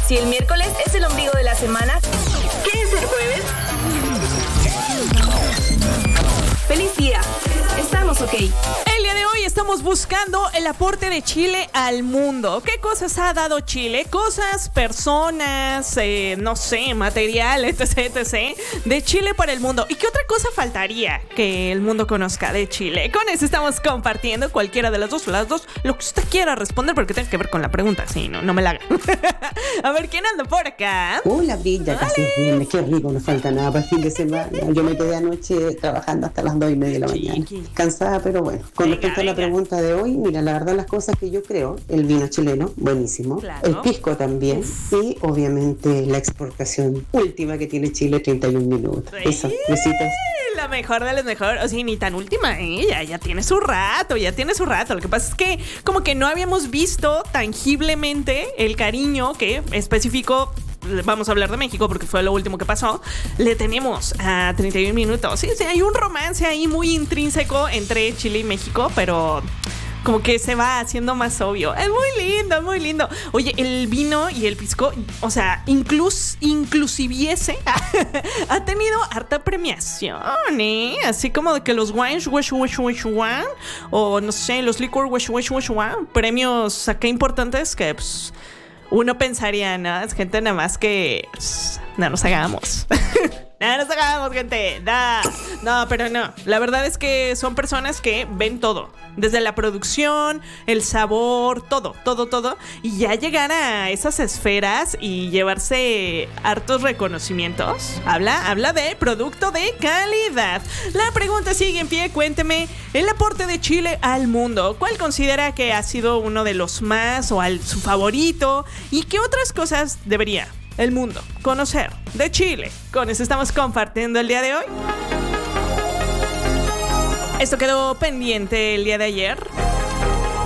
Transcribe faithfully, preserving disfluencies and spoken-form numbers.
Si el miércoles es el ombligo de la semana, ¿qué es el jueves? ¡Feliz día! Estamos ok. El día de hoy estamos buscando el aporte de Chile al mundo. ¿Qué cosas ha dado Chile? Cosas, personas, eh, no sé, material, etc, etc, de Chile para el mundo. ¿Y qué otra cosa faltaría que el mundo conozca de Chile? Con eso estamos compartiendo cualquiera de las dos, las dos, lo que usted quiera responder, porque tiene que ver con la pregunta. Sí, no, no me la haga. A ver, ¿quién anda por acá? Hola, Brilla, casi es viernes. Qué rico, no falta nada para el fin de semana. Yo me quedé anoche trabajando hasta las dos y media de la mañana. Cansada, pero bueno. Con Venga, respecto venga. a la pregunta de hoy, mira, la verdad las cosas que yo creo, el vino chileno, buenísimo, Claro. el pisco también, y obviamente la exportación última que tiene Chile, treinta y un minutos. Sí. Esas, besitos. La mejor de las mejores, o sea, ni tan última, ¿eh? ya, ya tiene su rato, ya tiene su rato. Lo que pasa es que como que no habíamos visto tangiblemente el cariño que específico, vamos a hablar de México porque fue lo último que pasó, le tenemos a treinta y un minutos. Sí, sí, hay un romance ahí muy intrínseco entre Chile y México, pero como que se va haciendo más obvio. Es muy lindo, es muy lindo. Oye, el vino y el pisco, o sea, inclus, inclusiviese ha tenido harta premiación, ¿eh? Así como de que los wines, wesh, wesh, wesh, wine, o no sé, los liquor, wesh, wesh, wesh, wine, premios acá importantes que, pues, uno pensaría, ¿no? Es gente nada más que, pues, no nos hagamos. No nos hagamos, gente. No, no, pero no. La verdad es que son personas que ven todo. Desde la producción, el sabor, todo, todo, todo. Y ya llegar a esas esferas y llevarse hartos reconocimientos. Habla, habla de producto de calidad. La pregunta sigue en pie. Cuénteme el aporte de Chile al mundo. ¿Cuál considera que ha sido uno de los más o al, su favorito? ¿Y qué otras cosas debería el mundo conocer de Chile? Con eso estamos compartiendo el día de hoy. Esto quedó pendiente el día de ayer.